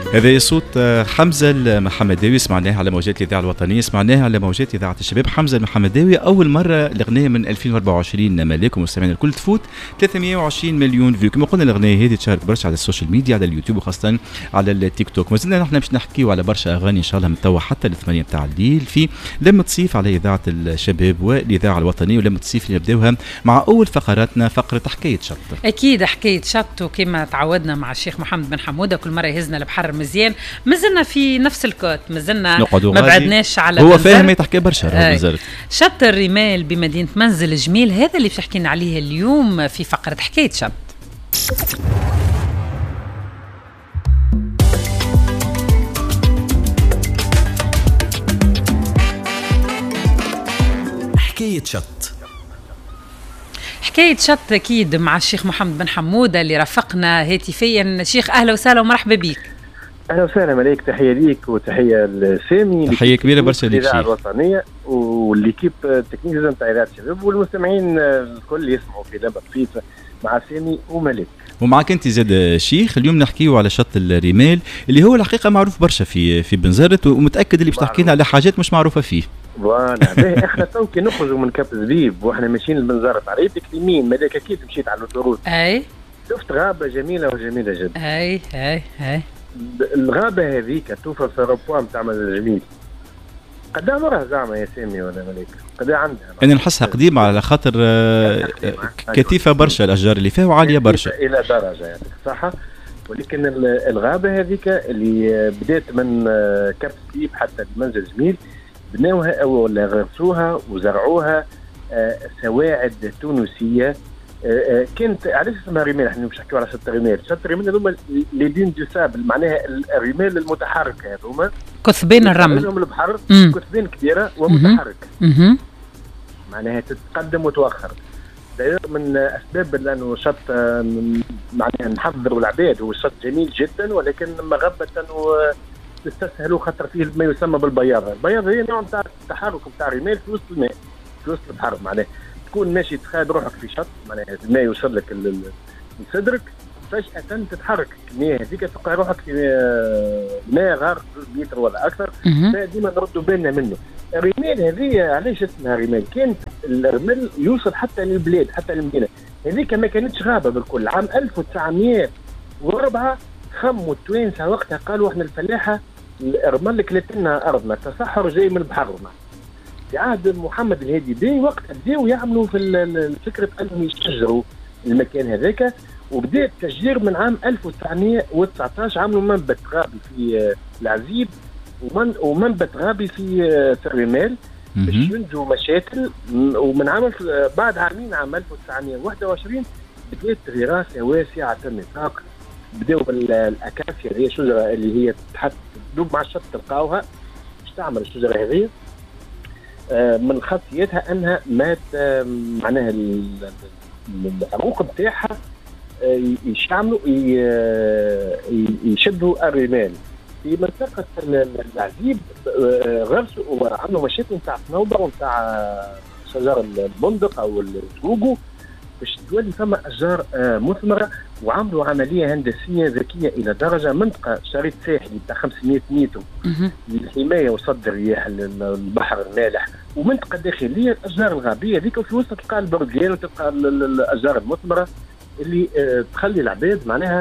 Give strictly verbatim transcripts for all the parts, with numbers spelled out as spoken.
هذا صوت حمزة المحمداوي، سمعناه على موجات الإذاعة الوطنية، سمعناه على موجات إذاعة الشباب. حمزة المحمداوي أول مرة الأغنية من ألفين وأربعة وعشرين ملاكم مستمعين الكل تفوت ثلاثمائة وعشرين مليون فيو. كما قلنا الأغنية هذه تشارك برشا على السوشيال ميديا، على اليوتيوب وخاصة على التيك توك. ما زلنا نحن باش نحكيو على برشا أغاني إن شاء الله من توا حتى الثمانية متاع الليل في لمة صيف على إذاعة الشباب والإذاعة الوطنية. ولمة صيف اللي نبداوها مع أول فقراتنا، فقرة حكاية شط. أكيد حكاية شط، وكما تعودنا مع الشيخ محمد بن حمودة كل مرة يهزنا البحر مزيان. مازلنا في نفس الكوت، مازلنا ما بعدناش على هو فاهم يتحكي برشا. آه. شط الرمال بمدينة منزل جميل، هذا اللي باش حكينا عليه اليوم في فقرة حكاية شط. حكاية شط. حكاية شط أكيد مع الشيخ محمد بن حمودة اللي رافقنا هاتفيا. شيخ أهلا وسهلا ومرحبا بيك. اهلا وسهلا عليك، تحيه ليك وتحيه لسامي، تحيه كبيره برشا ليك الاذاعه الوطنيه والليكيب التكنيكيه نتاع اذاعه الشباب والمستمعين الكل يسمعوا في لمة صيف مع سامي وملك. ومعك انت زاد شيخ. اليوم نحكيو على شط الرمال اللي هو الحقيقه معروف برشا في في بنزرت، ومتاكد اللي باش تحكينا على حاجات مش معروفه فيه. فوالا باهي احنا تو كي نخرجوا من كاب زبيب واحنا ماشيين لبنزرت على يدك اليمين، مالك اكيد مشيت على الاوتوروت. اي شفت غابه جميله وجميله جدا. اي اي اي الغابه هذيك توفى في الروبوان نتاع منزل جميل. قد عمرها زعما يا سامي ولا ملك؟ قد عندها؟ انا نحسها قديمه على خاطر كثيفه برشا الاشجار اللي فيها وعاليه برشا الى درجه يعني صح. ولكن الغابه هذيك اللي بدات من كاب ستيب حتى المنزل جميل بناوها ولا غرسوها وزرعوها سواعد تونسيه. كانت علاش اسمها رمال؟ احنا مش نحكيو على شط الرمال. شط الرمال هذوما لي دين دو سابل، معناها الرمال المتحركه هذوما كثبين الرمل من البحر، كثبين كبيره ومتحركه معناها تتقدم وتوخر. من اسباب لانه شط معناها نحضروا العباد، هو شط جميل جدا ولكن مغبه تستسهلوا خاطر فيه ما يسمى بالبياضه. البياضه هي نوع نتاع التحرك نتاع الرمال في وسط الماء، في وسط البحر. معناها تكون ماشي تخاد روحك في شط، معناها الماء يوصل لك لصدرك، فجأة تتحرك المياه هذيك تلقى روحك في ماء غارق متر ولا أكثر. فديما نردوا بالنا منه. الرمال هذه علاش اسمها رمال؟ كانت الرمل يوصل حتى للبلاد حتى للمدينة هذيك، ما كانتش غابة بالكل. عام ألف وتسعمائة وأربعة خموا التوانسة وقتها قالوا احنا الفلاحة الرمل كلت لنا أرضنا، التصحر جاي من البحر. في عهد محمد الهادي بي وقتها بداوا يعملوا في فكرة أنهم يشجروا المكان هذاك، وبدأ التشجير من عام ألف وتسعمائة وتسعة عشر. عملوا منبت غابي في العزيب ومن ومنبت غابي في في الرمال باش ينجوا مشاكل. ومن عام بعد عامين عام ألف وتسعمائة وواحد وعشرين بدأت دراسة واسعة النطاق. بدأوا بالأكاسيا هي شجرة اللي هي تحت تدوب مع الشط تلقاوها. باش تعمل الشجرة هذه من خاصيتها انها مات معناها العروق نتاعها يشعملوا يشدوا الرمال في منطقه العزيب. غرسوا وعملوا مشاكل نتاع صنوبر ونتاع شجر البندق او الجوجو باش تولي فما اشجار مثمره. وعملوا عمليه هندسيه ذكيه الى درجه منطقه شريط ساحلي بتاع خمسمائة متر للحمايه وصد الرياح البحر المالح، ومنطقه داخليه الاشجار الغابيه ذيك، وفي وسط تلقى البرجيل وتلقى الاشجار المثمره اللي تخلي العباد معناها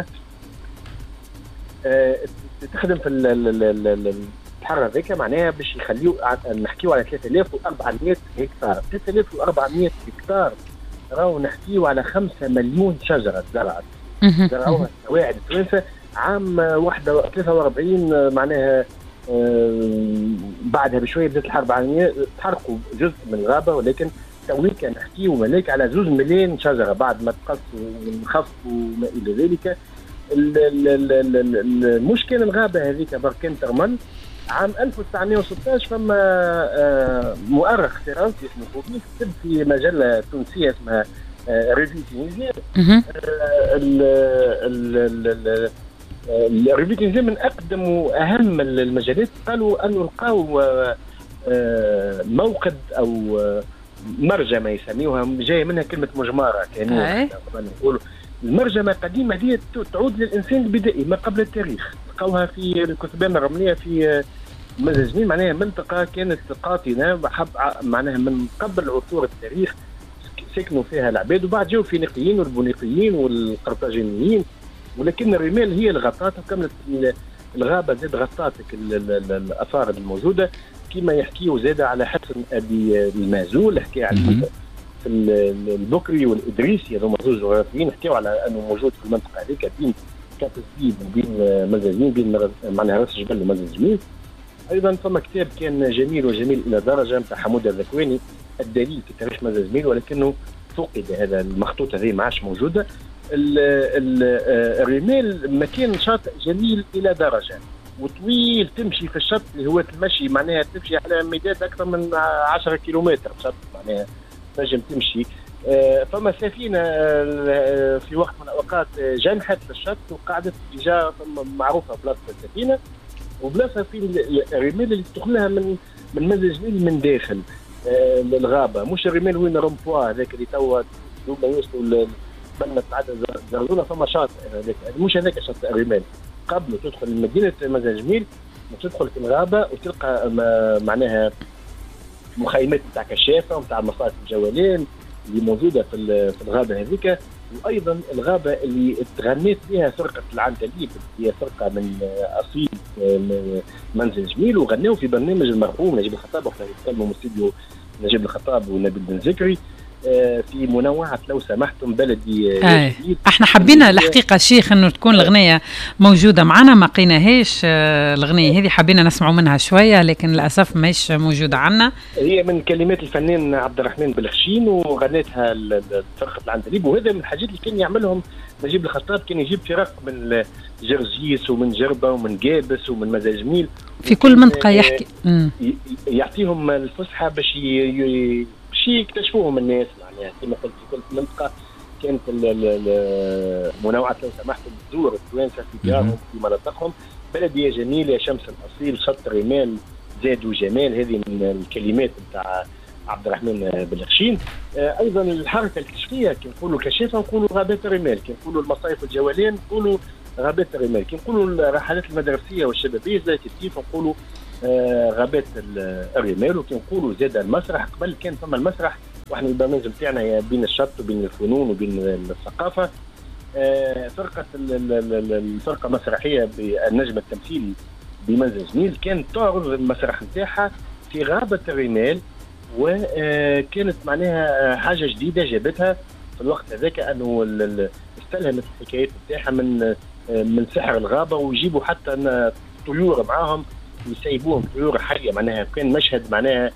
تخدم في البحر هذاك. معناها باش يخليو نحكيو على ثلاثة آلاف وأربعمائة هكتار. ثلاثة آلاف وأربعمائة هكتار راهو نحكيو على خمسة مليون شجرة زرعت زرعوها سواعد التوانسة عام ثلاثة وأربعين. معناها بعدها بشوية بدأت الحرب العالمية تحرقوا جزء من الغابة، ولكن تويك نحكيو ملاك على زوز مليون شجرة بعد ما تقص ونخف وما إلى ذلك. المشكلة الغابة هذيك بركان ترمل عام ألف وتسعمائة وستة عشر فما مؤرخ فرنسي اسمه كوبيس كتب في مجلة تونسية اسمها ريفي تونسية. الريفي تونسية من أقدم وأهم المجالات. قالوا أنه لقاو موقد أو مرجع ما يسميوها، جاي منها كلمة مجمارة كانوا نقولوا المرجمه القديمه هذه تعود للانسان البدائي ما قبل التاريخ. لقوها في الكتبان الرمليه في مزاجميل، معناها منطقه كانت قاطنه معناها من قبل عصور التاريخ سكنوا فيها العباد، وبعد جاوا الفينيقيين والبونيقيين والقرطاجينيين، ولكن الرمال هي اللي غطاتها وكملت الغابه زاد غطاتك الاثار الموجوده. كما يحكيوا زاد على حسن ابي المازول، حكي على في البكري والادريسي، هذوما زوج جغرافيين حكيوا على انه موجود في المنطقه هذيك بين كاتسبيب وبين مزاجميل، بين معناها راس جبل ومزاجميل. ايضا ثم كتاب كان جميل وجميل الى درجه نتاع حموده الذكواني الدليل في تاريخ مزاجميل، ولكنه فقد هذا المخطوط هذه ما عادش موجوده. الرمال مكان شاطئ جميل الى درجه وطويل، تمشي في الشط اللي هو المشي معناها تمشي على مداد اكثر من عشرة كيلومتر شط، معناها تنجم تمشي. فما سفينه في وقت من الاوقات جنحت في الشط وقعدت اتجاه معروفه بلاصه السفينه، وبلاصه في الرمال اللي تدخلها من من مزاجميل من داخل الغابه، مش الرمال وين رومبوا هذاك اللي توا دوبا يوصلوا بلنا تعدى زرزوله. فما شاطئ هذاك مش هذاك شاطئ الرمال، قبل تدخل مدينه مزاجميل وتدخل في الغابه وتلقى معناها مخيمات نتاع كشافه ونتاع مصائد الجولان اللي موجوده في في الغابه هذيك. وايضا الغابه اللي تغنيت بها فرقه العندليب، هي فرقه من اصيل منزل جميل، وغنوا في برنامج المرحوم نجيب الخطاب، واحنا نتكلموا من استديو نجيب الخطاب ونبيل بن زكري في منوعة لو سمحتم بلدي. آه. احنا حبينا الحقيقة شيخ انه تكون الغنية موجودة معنا، ما قيناهاش الغنية هذه، حبينا نسمعوا منها شوية لكن للأسف ماهيش موجودة عنا. هي من كلمات الفنان عبد الرحمن بلخشين وغنتها فرقة العندليب، وهذا من الحاجات اللي كان يعملهم نجيب الخطاب، كان يجيب فرق من جرجيس ومن جربة ومن جابس ومن مزاجميل في كل منطقة يحكي يعطيهم الفسحة باش شيء يكتشفوهم الناس، يعني كما قلت في كل منطقه كانت منوعه لو سمحتم تزور التوانسه في ديارهم في مناطقهم. بلديه جميله، شمس الاصيل، شط الرمال زاد وجمال، هذه من الكلمات نتاع عبد الرحمن بلخشين. ايضا الحركه الكشفيه كي نقولوا كشافه نقولوا غابات الرمال، كي نقولوا المصايف والجولان نقولوا غابات الرمال، كي نقولوا الرحلات المدرسيه والشبابيه زاد كيف نقولوا آه غابات الرمال. وكي نقولوا زاد المسرح، قبل كان ثم المسرح، واحنا البرنامج نتاعنا بين الشط وبين الفنون وبين الثقافه. آه فرقه الفرقه مسرحيه بالنجم التمثيلي بمزاجميل كانت تعرض المسرح نتاعها في غابه الرمال، وكانت معناها حاجه جديده جابتها في الوقت هذاك، انه استلهمت الحكايات نتاعها من من سحر الغابه، ويجيبوا حتى طيور معاهم يسيبوهم طيور حيه، معناها كان مشهد معناها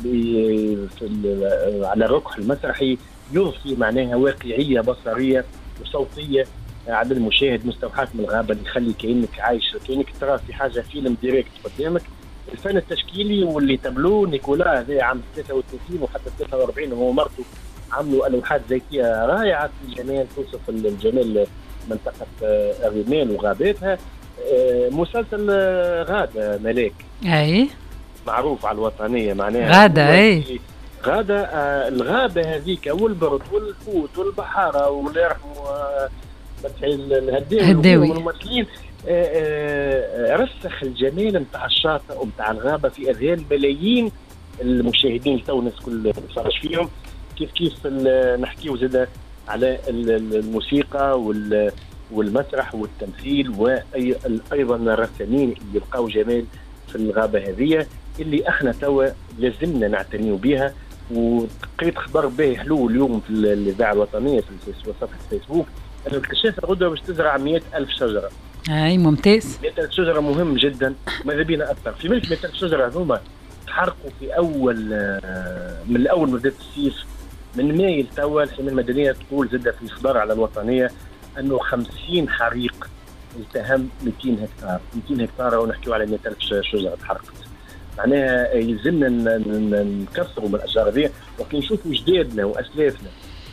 على الركح المسرحي يضفي معناها واقعيه بصريه وصوتيه على المشاهد، مستوحاه من الغابه اللي يخلي كانك عايش كانك ترى في حاجه فيلم ديريكت قدامك. الفن التشكيلي واللي تبلو نيكولا هذا عام ثلاثة وثلاثين وحتى ثلاثة وأربعين وهو مرته عملوا ألوحات زيتيه رائعه في الجمال توصف الجمال منطقه الرمال وغاباتها. مسلسل غادة ملاك اي معروف على الوطنية، معناها غادة اي غادة آه الغابة هذيك والبرد والفوت والبحارة واللي يرحموا آه فتحي الهداوي والممثلين آه آه رسخ الجمال نتاع الشاطئ ونتاع الغابة في أذهان ملايين المشاهدين اللي تو الناس كل تتفرج فيهم. كيف كيف نحكيو زاد على الموسيقى وال والمسرح والتمثيل، وايضا الرسامين اللي يلقاو جمال في الغابه هذه اللي احنا توا لازمنا نعتنيو بها. وقريت خبر باهي حلو اليوم في الاذاعه الوطنيه في صفحه الفيسبوك انه الكشافه غدوه باش تزرع مئة ألف شجره. اي ممتاز. مئة ألف شجره مهم جدا، ماذا بينا اكثر في ملك مئة ألف شجره هذوما تحرقوا في اول من الاول بدات الصيف من ماي لتوا. الحمايه المدنيه تقول زاد في اخبار على الوطنيه انه خمسين حريق التهم مئتين هكتار مئتين هكتار ونحكيو على مئة ألف شجره تحرقت. معناها يلزمنا نكثروا من الاشجار هذه، وكي نشوفوا جدادنا واسلافنا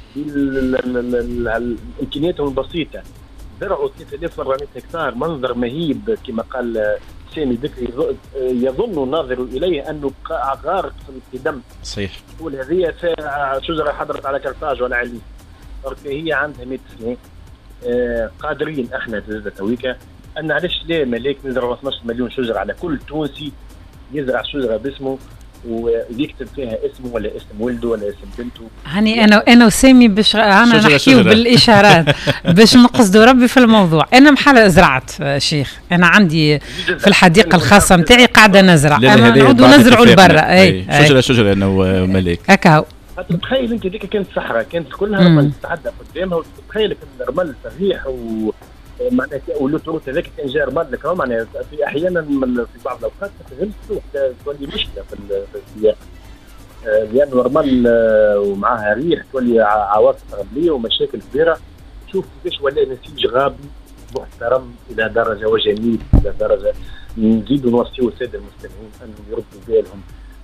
بامكانياتهم البسيطه زرعوا ثلاثة آلاف وأربعمئة هكتار، منظر مهيب كما قال سامي ذكري يظن الناظر اليه انه غارق في دم. صحيح. تقول هذه شجره حضرت على كرتاج ولا علي، هي عندها مئة سنه آه قادرين احنا تزرع تويكا ان علاش لا ملاك نزرعوا اثناش مليون شجره على كل تونسي يزرع شجره باسمه ويكتب فيها اسمه ولا اسم ولده ولا اسم بنته. هاني انا انا وسامي باش انا نحكيو بالاشارات باش نقصدوا ربي في الموضوع. انا محل زرعت شيخ، انا عندي في الحديقه الخاصه نتاعي قاعده نزرع، انا نعودوا نزرعوا لبرا. اي شجره شجره انا وملاك هكا. تخيل انت ديك كانت صحراء كانت كلها رمل تتعدى قدامها، وتخيل كان رمل صريح و معناها واللوتروت هذاك كان جا رمل لك معناها في احيانا في بعض الاوقات تغلس تولي مشكله في السياق لانه رمل ومعها ريح تولي عواصف رمليه ومشاكل كبيره. شوف كيفاش ولا نسيج غابي محترم الى درجه وجميل الى درجه. نزيدوا نوصيوا الساده المستمعين انهم يردوا بالهم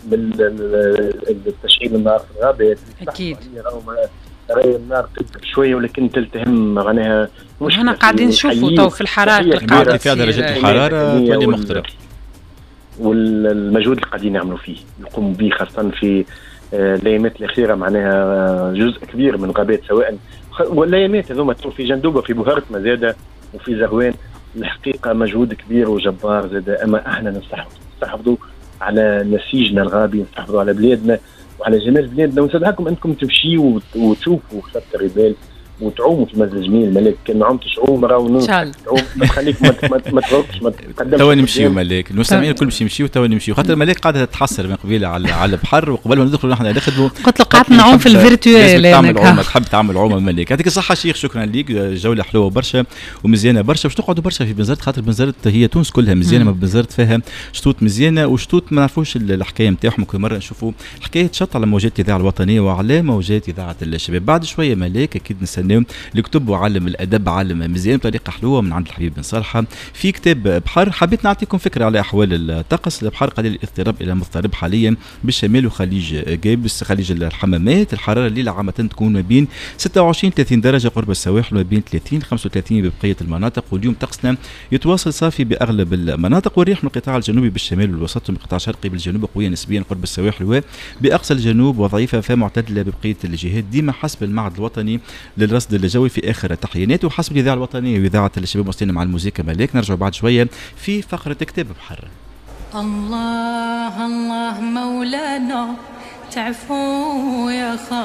من تشعيل النار في الغابات. اكيد راهي النار تكبر شويه ولكن تلتهم معناها مش هنا قاعدين نشوفوا تو في الحراره القاعده في درجه الحراره تولي مختلف، والمجهود اللي قاعدين يعملوا فيه يقوموا به خاصه في الايامات الاخيره معناها جزء كبير من الغابات سواء والايامات هذوما في جندوبه في بوهرت مزاده وفي زهوان. الحقيقه مجهود كبير وجبار زاد. اما احنا نستحفظوا نستحفظوا على نسيجنا الغابي، نستحفظوا على بلادنا وعلى جمال بلادنا، ونساعدكم انكم تمشيوا وتشوفوا خط الربال وتعوموا في مزل جميل. ملاك كان ما عمتش عوم راه ونص تعوم ما تخليك ما تغوقش ما تقدمش. تو نمشيو ملاك، المستمعين الكل باش يمشيو تو نمشيو، خاطر ملاك قاعده تحصر من قبيله على على البحر، وقبل ما ندخلوا نحن نخدموا قلت له قعدت نعوم في الفيرتوال. تعمل عومه تحب تعمل عومه ملاك. يعطيك الصحه شيخ، شكرا ليك، جوله حلوه برشا ومزيانه برشا. باش تقعدوا برشا في بنزرت خاطر بنزرت هي تونس كلها مزيانه، ما بنزرت فيها شطوط مزيانه وشطوط ما نعرفوش الحكايه نتاعهم. كل مره نشوفوا حكايه شط على موجات الاذاعه الوطنيه وعلى موجات اذاعه الشباب. بعد شويه ملاك اكيد نستناو الكتب وعلم الادب علم مزيان بطريقه حلوه من عند الحبيب بن صالحه في كتاب بحر. حبيت نعطيكم فكره على احوال الطقس. البحر قليل الاضطراب الى مضطرب حاليا بالشمال وخليج جابس خليج الحمامات. الحراره الليله عامه تكون ما بين ستة وعشرين ثلاثين درجه قرب السواحل، ما بين ثلاثين خمسة وثلاثين ببقيه المناطق. واليوم طقسنا يتواصل صافي باغلب المناطق، والريح من القطاع الجنوبي بالشمال والوسط ومن القطاع الشرقي بالجنوب قويه نسبيا قرب السواحل وباقصى الجنوب وضعيفه فمعتدله ببقيه الجهات، ديما حسب المعهد الوطني للرصد الجوي في اخر تحيينات وحسب الاذاعه الوطنيه واذاعه الشباب. وصلنا مع الموسيقى ملاك، نرجع بعد شويه في فقره كتاب بحر. الله الله مولانا تعفو يا خالد.